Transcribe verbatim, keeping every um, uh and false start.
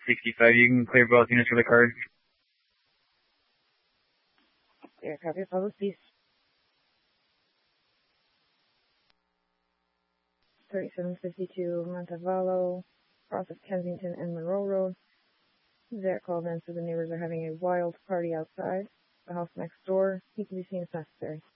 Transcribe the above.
sixty-five, you can clear both units for the card. Yeah, copy. Follow cease. thirty-seven fifty-two Montevallo, cross of Kensington and Monroe Road. Zach called in, so the neighbors are having a wild party outside the house next door. He can be seen if necessary.